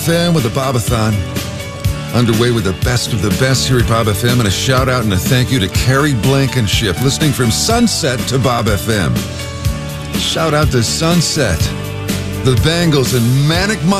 FM with the Bobathon. Underway with the best of the best here at Bob FM, and a shout out and a thank you to Carrie Blankenship, listening from Sunset to Bob FM. Shout out to Sunset, the Bangles, and Manic